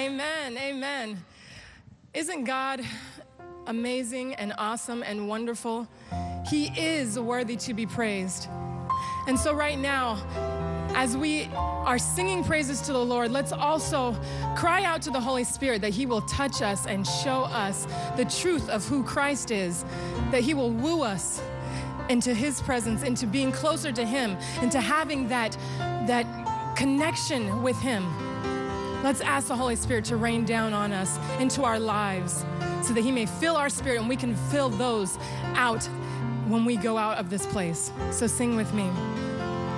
Amen. Amen. Isn't God amazing and awesome and wonderful? He is worthy to be praised. And so right now, as we are singing praises to the Lord, let's also cry out to the Holy Spirit that he will touch us and show us the truth of who Christ is, that he will woo us into his presence, into being closer to him, into having that connection with him. Let's ask the Holy Spirit to rain down on us into our lives so that he may fill our spirit and we can fill those out when we go out of this place. So sing with me.